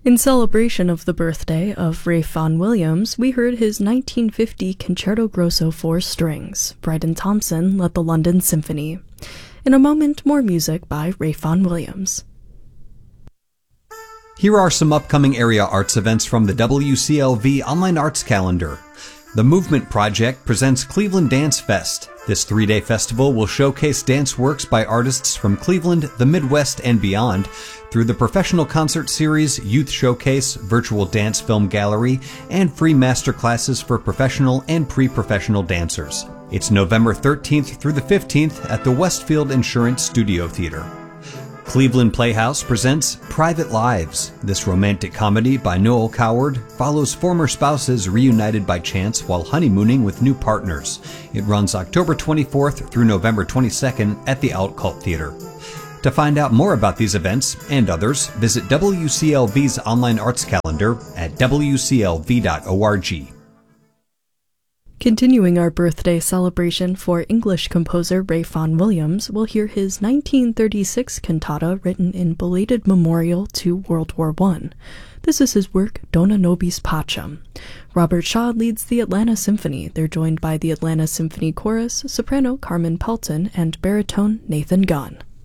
In celebration of the birthday of Ralph Vaughan Williams, we heard his 1950 Concerto Grosso 4 strings. Bryden Thompson led the London Symphony. In a moment, more music by Ralph Vaughan Williams. Here are some upcoming area arts events from the WCLV Online Arts Calendar. The Movement Project presents Cleveland Dance Fest. This 3-day festival will showcase dance works by artists from Cleveland, the Midwest, and beyond through the professional concert series, youth showcase, virtual dance film gallery, and free master classes for professional and pre-professional dancers. It's November 13th through the 15th at the Westfield Insurance Studio Theater. Cleveland Playhouse presents Private Lives. This romantic comedy by Noel Coward follows former spouses reunited by chance while honeymooning with new partners. It runs October 24th through November 22nd at the Outcult Theater. To find out more about these events and others, visit WCLV's online arts calendar at wclv.org. Continuing our birthday celebration for English composer Ralph Vaughan Williams, we'll hear his 1936 cantata written in belated memorial to World War I. This is his work, Dona Nobis Pacem. Robert Shaw leads the Atlanta Symphony. They're joined by the Atlanta Symphony Chorus, soprano Carmen Pelton, and baritone Nathan Gunn.